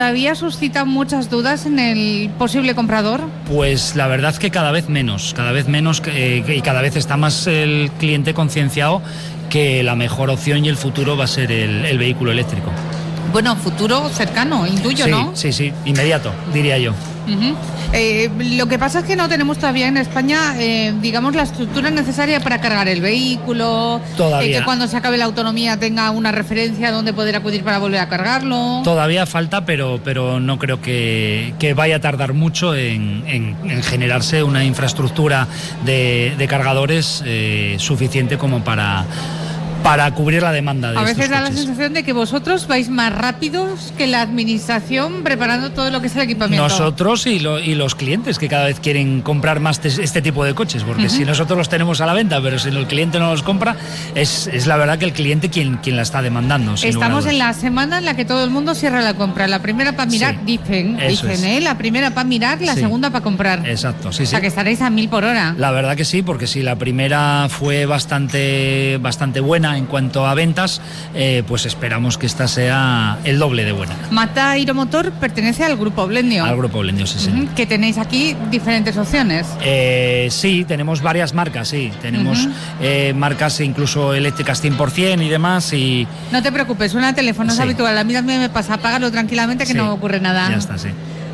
¿Todavía suscita muchas dudas en el posible comprador? Pues la verdad que cada vez menos y cada vez está más el cliente concienciado que la mejor opción y el futuro va a ser el vehículo eléctrico. Bueno, futuro cercano, intuyo, sí, ¿no? Sí, inmediato, diría yo. Uh-huh. Lo que pasa es que no tenemos todavía en España, digamos, la estructura necesaria para cargar el vehículo, que cuando se acabe la autonomía tenga una referencia donde poder acudir para volver a cargarlo. Todavía falta, pero no creo que vaya a tardar mucho en generarse una infraestructura de cargadores suficiente como para cubrir la demanda de estos coches. A veces da la sensación de que vosotros vais más rápidos que la administración preparando todo lo que es el equipamiento. Nosotros y los clientes, que cada vez quieren comprar más este tipo de coches, porque si nosotros los tenemos a la venta, pero si el cliente no los compra, es la verdad que el cliente quien la está demandando. Estamos en la semana en la que todo el mundo cierra la compra. La primera para mirar, dicen, la primera para mirar, la segunda para comprar. Exacto, sí. O sea que estaréis a 1000 por hora. La verdad que sí, porque si la primera fue bastante buena en cuanto a ventas, pues esperamos que esta sea el doble de buena. Mazda Aeromotor pertenece al Grupo Blendio. Al Grupo Blendio, sí. Que tenéis aquí diferentes opciones. Sí, tenemos varias marcas, sí. Tenemos marcas incluso eléctricas 100% y demás. Y no te preocupes, suena el teléfono, es habitual. A mí también me pasa, apágalo tranquilamente que no ocurre nada. Ya está, sí.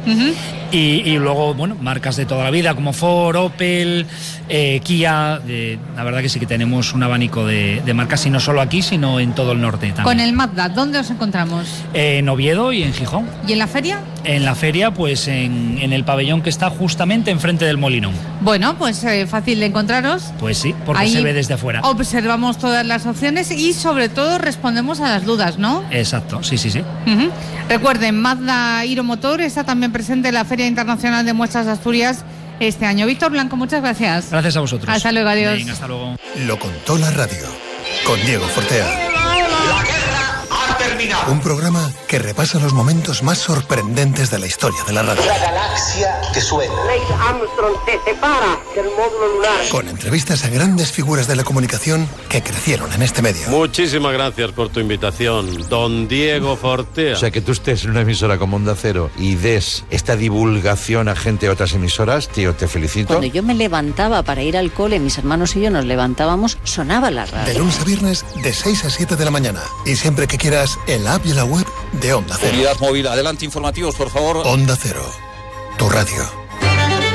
Y luego, bueno, marcas de toda la vida como Ford, Opel, Kia. La verdad que sí que tenemos un abanico de marcas, y no solo aquí, sino en todo el norte también. Con el Mazda, ¿dónde os encontramos? En Oviedo y en Gijón. ¿Y en la feria? En la feria, pues en el pabellón que está justamente enfrente del Molinón. Bueno, pues fácil de encontraros. Pues sí, porque ahí se ve desde afuera. Observamos todas las opciones y sobre todo respondemos a las dudas, ¿no? Exacto, sí. Recuerden, Mazda Aeromotor está también presente en la Feria Internacional de Muestras de Asturias este año. Víctor Blanco, muchas gracias. Gracias a vosotros. Hasta luego, adiós. Venga, hasta luego. Lo contó la radio, con Diego Fortea. La guerra ha terminado. Un programa que repasa los momentos más sorprendentes de la historia de la radio. La galaxia que suena. Neil Armstrong se separa del módulo lunar. Con entrevistas a grandes figuras de la comunicación que crecieron en este medio. Muchísimas gracias por tu invitación, don Diego Fortea. O sea, que tú estés en una emisora como Onda Cero y des esta divulgación a gente de otras emisoras, tío, te felicito. Cuando yo me levantaba para ir al cole, mis hermanos y yo nos levantábamos, sonaba la radio. De lunes a viernes, de 6 a 7 de la mañana. Y siempre que quieras, en la app y en la web de Onda Cero. Unidad móvil, adelante, informativos, por favor. Onda Cero, tu radio.